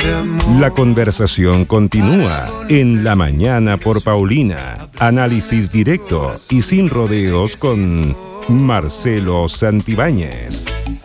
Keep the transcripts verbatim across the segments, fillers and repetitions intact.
La conversación continúa en La Mañana por Paulina. Análisis directo y sin rodeos con Marcelo Santibáñez.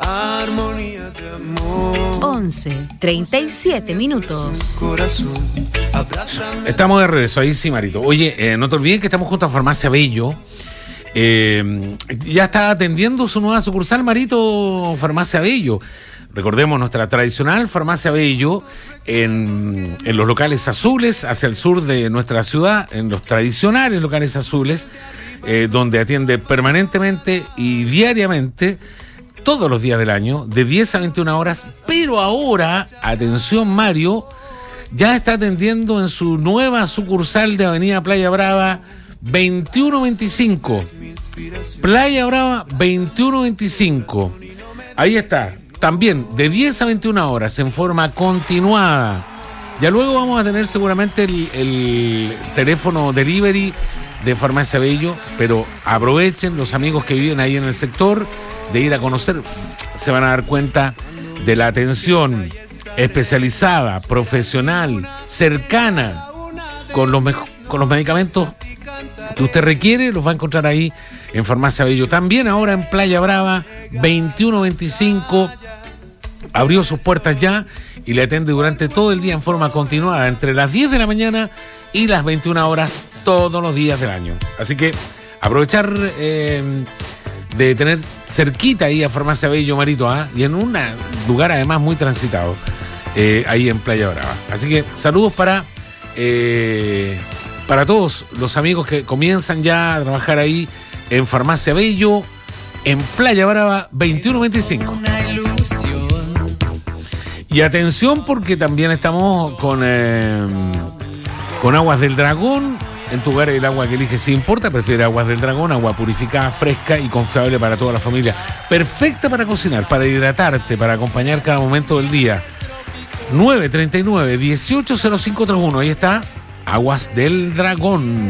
once, treinta y siete minutos. Estamos de regreso, ahí sí, Marito. Oye, eh, no te olvides que estamos junto a Farmacia Bello. Eh, ya está atendiendo su nueva sucursal, Marito, Farmacia Bello. Recordemos nuestra tradicional Farmacia Bello en, en los locales azules, hacia el sur de nuestra ciudad, en los tradicionales locales azules, eh, donde atiende permanentemente y diariamente, todos los días del año, de diez a veintiuna horas, pero ahora, atención Mario, ya está atendiendo en su nueva sucursal de Avenida Playa Brava, veintiuno veinticinco. Playa Brava, veintiuno veinticinco. Ahí está. También de diez a veintiuna horas en forma continuada. Ya luego vamos a tener seguramente el, el teléfono delivery de Farmacia Bello, pero aprovechen los amigos que viven ahí en el sector de ir a conocer. Se van a dar cuenta de la atención especializada, profesional, cercana, con los, mejo- con los medicamentos que usted requiere, los va a encontrar ahí en Farmacia Bello. También ahora en Playa Brava, veintiuno veinticinco, abrió sus puertas ya y le atiende durante todo el día en forma continuada, entre las diez de la mañana y las veintiuna horas, todos los días del año. Así que aprovechar eh, de tener cerquita ahí a Farmacia Bello, Marito, ¿eh? Y en un lugar además muy transitado, eh, ahí en Playa Brava. Así que saludos para... Eh, para todos los amigos que comienzan ya a trabajar ahí en Farmacia Bello, en Playa Brava, veintiuno veinticinco. Y atención porque también estamos con, eh, con Aguas del Dragón. En tu hogar el agua que eliges sí importa, prefiere Aguas del Dragón, agua purificada, fresca y confiable para toda la familia. Perfecta para cocinar, para hidratarte, para acompañar cada momento del día. nueve treinta y nueve, dieciocho cero cinco treinta y uno, ahí está. Aguas del Dragón.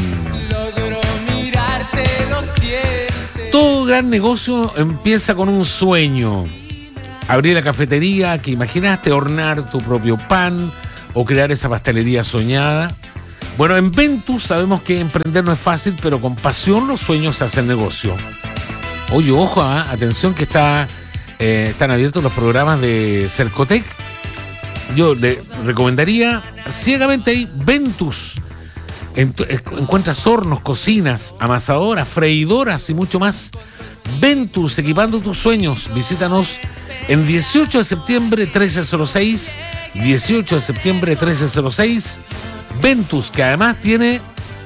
Todo gran negocio empieza con un sueño. Abrir la cafetería que imaginaste, hornear tu propio pan o crear esa pastelería soñada. Bueno, en Ventus sabemos que emprender no es fácil, pero con pasión los sueños se hacen negocio. Oye, ojo, ¿eh? Atención que está, eh, están abiertos los programas de Cercotec. Yo le recomendaría ciegamente ahí Ventus. Encuentras hornos, cocinas, amasadoras, freidoras y mucho más. Ventus, equipando tus sueños. Visítanos en dieciocho de septiembre trece cero seis. dieciocho de septiembre trece cero seis. Ventus, que además tiene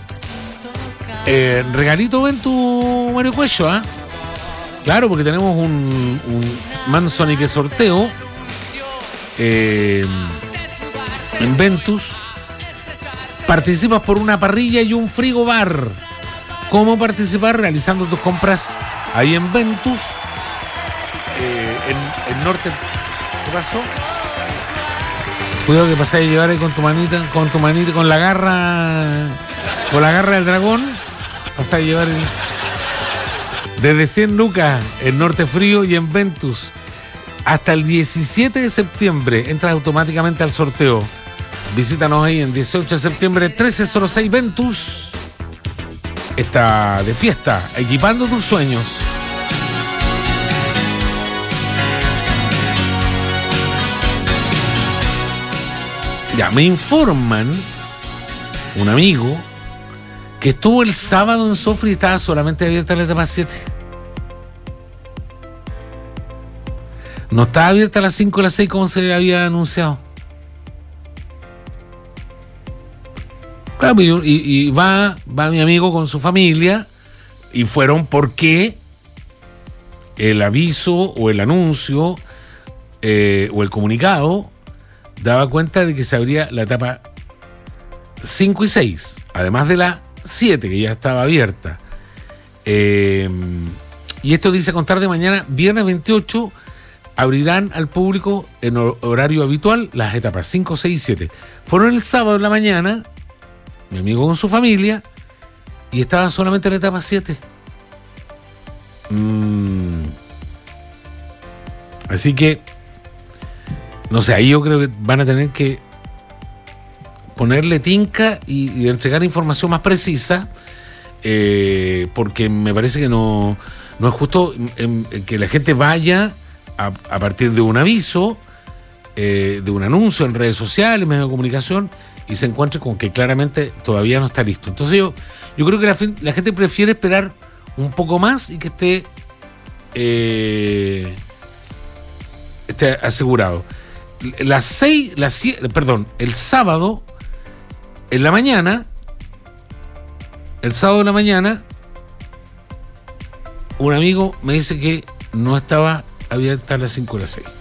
eh, regalito Ventus, Mario Cuello, ¿eh? Claro, porque tenemos un, un Mansonic sorteo. Eh, en Ventus participas por una parrilla y un frigobar. ¿Cómo participar? Realizando tus compras ahí en Ventus, eh, en el norte. ¿Qué pasó? Cuidado que pasáis a llevar ahí con tu manita, con tu manita, con la garra, con la garra del dragón. Pasáis a llevar el, desde cien lucas en Norte Frío y en Ventus. Hasta el diecisiete de septiembre entras automáticamente al sorteo. Visítanos ahí en dieciocho de septiembre, trece cero seis Ventus. Está de fiesta, equipando tus sueños. Ya, me informan un amigo que estuvo el sábado en Sofri y estaba solamente abierta la etapa siete. No estaba abierta a las cinco o las seis como se había anunciado. Claro, y, y va, va mi amigo con su familia y fueron porque el aviso o el anuncio eh, o el comunicado daba cuenta de que se abría la etapa cinco y seis, además de la siete que ya estaba abierta. Eh, y esto dice contar de mañana, viernes veintiocho, abrirán al público en horario habitual las etapas cinco, seis y siete. Fueron el sábado en la mañana, mi amigo con su familia, y estaba solamente en la etapa siete. Mm. Así que, no sé, ahí yo creo que van a tener que ponerle tinca y, y entregar información más precisa, eh, porque me parece que no, no es justo en, en que la gente vaya a, a partir de un aviso, eh, de un anuncio en redes sociales, medios de comunicación, y se encuentre con que claramente todavía no está listo. Entonces yo, yo creo que la, la gente prefiere esperar un poco más y que esté, eh, esté asegurado. Las seis, las siete, perdón, el sábado en la mañana, el sábado en la mañana, un amigo me dice que no estaba abierta a las cinco o las seis.